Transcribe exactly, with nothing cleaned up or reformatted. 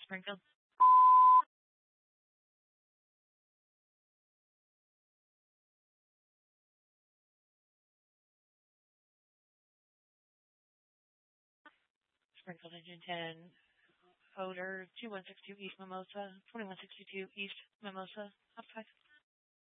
Springfield. Springfield Engine ten. Odor two one six two East Mimosa, twenty-one sixty-two East Mimosa. Hop five.